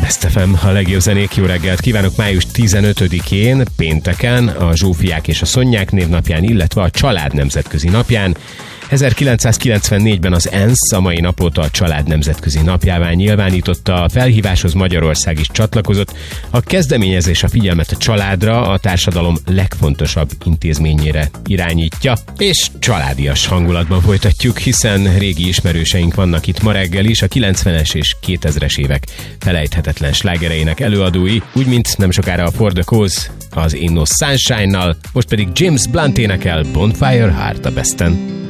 Best FM, a legjobb zenék, jó reggelt kívánok május 15-én, pénteken, a Zsófiák és a Szonyák névnapján, illetve a Család nemzetközi napján. 1994-ben az ENSZ a mai napot a Család nemzetközi napjává nyilvánította, a felhíváshoz Magyarország is csatlakozott. A kezdeményezés a figyelmet a családra, a társadalom legfontosabb intézményére irányítja, és családias hangulatban folytatjuk, hiszen régi ismerőseink vannak itt ma reggel is, a 90-es és 2000-es évek felejthetetlen slágereinek előadói, úgy mint nem sokára a For the Cause az In No Sunshine-nal, most pedig James Blunt énekel Bonfire Heart a Besten.